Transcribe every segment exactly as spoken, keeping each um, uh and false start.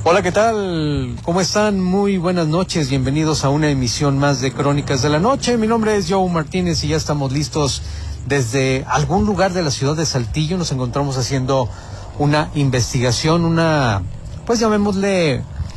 Hola, ¿qué tal? ¿Cómo están? Muy buenas noches, bienvenidos a una emisión más de Crónicas de la Noche. Mi nombre es Joe Martínez y ya estamos listos desde algún lugar de la ciudad de Saltillo. Nos encontramos haciendo una investigación, una, pues llamémosle,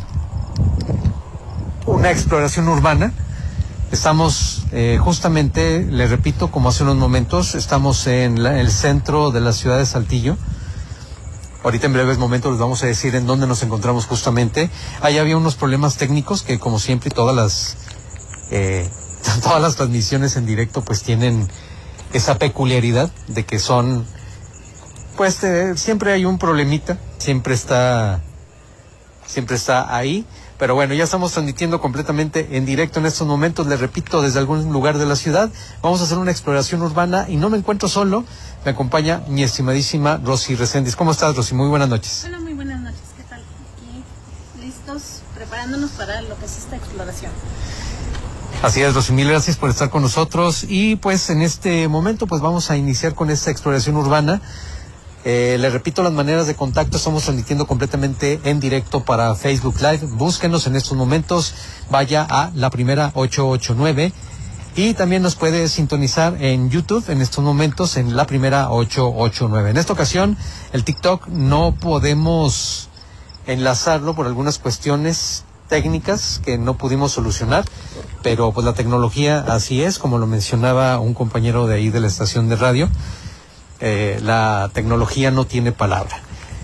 una exploración urbana. Estamos eh, justamente, les repito, como hace unos momentos, estamos en la, el centro de la ciudad de Saltillo. Ahorita en breves momentos les vamos a decir en dónde nos encontramos justamente. Ahí había unos problemas técnicos que, como siempre, todas las eh, todas las transmisiones en directo pues tienen esa peculiaridad de que son, pues eh, siempre hay un problemita, siempre está, siempre está ahí. Pero bueno, ya estamos transmitiendo completamente en directo en estos momentos, les repito, desde algún lugar de la ciudad. Vamos a hacer una exploración urbana y no me encuentro solo, me acompaña mi estimadísima Rosy Reséndiz. ¿Cómo estás, Rosy? Muy buenas noches. Hola, muy buenas noches, ¿qué tal? Aquí listos, preparándonos para lo que es esta exploración. Así es, Rosy, mil gracias por estar con nosotros y pues en este momento pues vamos a iniciar con esta exploración urbana. Eh, les repito las maneras de contacto, estamos transmitiendo completamente en directo para Facebook Live. Búsquenos en estos momentos, vaya a La Primera ocho ocho nueve y también nos puede sintonizar en YouTube en estos momentos en La Primera ocho ocho nueve. En esta ocasión el TikTok no podemos enlazarlo por algunas cuestiones técnicas que no pudimos solucionar, pero pues la tecnología así es, como lo mencionaba un compañero de ahí de la estación de radio. Eh, la tecnología no tiene palabra.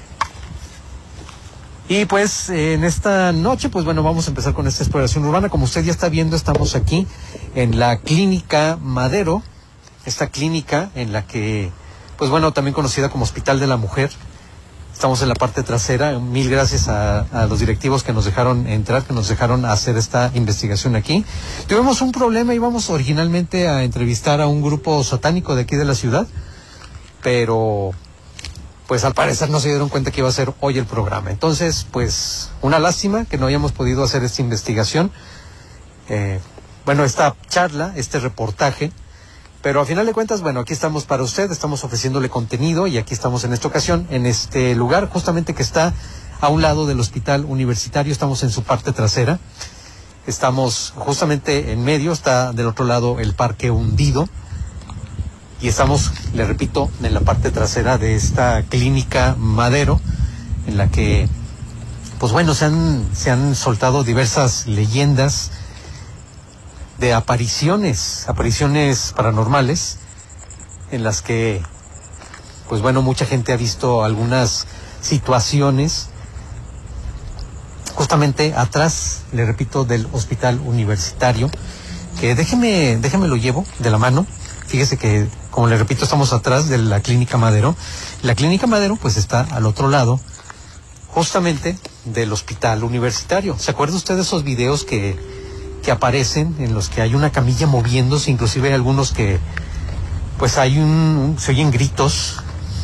Y pues eh, en esta noche, pues bueno, vamos a empezar con esta exploración urbana. Como usted ya está viendo, estamos aquí en la Clínica Madero, esta clínica en la que, pues bueno, también conocida como Hospital de la Mujer. Estamos en la parte trasera. Mil gracias a, a los directivos que nos dejaron entrar, que nos dejaron hacer esta investigación aquí. Tuvimos un problema, íbamos originalmente a entrevistar a un grupo satánico de aquí de la ciudad, pero pues al parecer no se dieron cuenta que iba a ser hoy el programa. Entonces, pues una lástima que no hayamos podido hacer esta investigación, eh, bueno, esta charla, este reportaje, pero a final de cuentas, bueno, aquí estamos para usted, estamos ofreciéndole contenido y aquí estamos en esta ocasión, en este lugar justamente que está a un lado del hospital universitario, estamos en su parte trasera, estamos justamente en medio, está del otro lado el Parque Hundido. Y estamos, le repito, en la parte trasera de esta Clínica Madero, en la que, pues bueno, se han, se han soltado diversas leyendas de apariciones, apariciones paranormales, en las que, pues bueno, mucha gente ha visto algunas situaciones justamente atrás, le repito, del hospital universitario, que déjeme, déjeme lo llevo de la mano. Fíjese que, como le repito, estamos atrás de la Clínica Madero. La Clínica Madero, pues, está al otro lado, justamente, del hospital universitario. ¿Se acuerda usted de esos videos que, que aparecen, en los que hay una camilla moviéndose? Inclusive hay algunos que, pues, hay un, un se oyen gritos,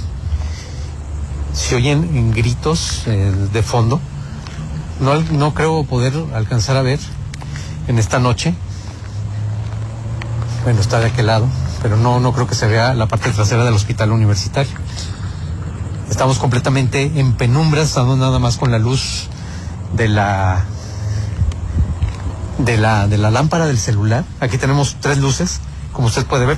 se oyen gritos eh, de fondo. No, no creo poder alcanzar a ver en esta noche. Bueno, está de aquel lado, pero no, no creo que se vea la parte trasera del hospital universitario. Estamos completamente en penumbra, estamos nada más con la luz de la de la de la lámpara del celular. Aquí tenemos tres luces, como usted puede ver.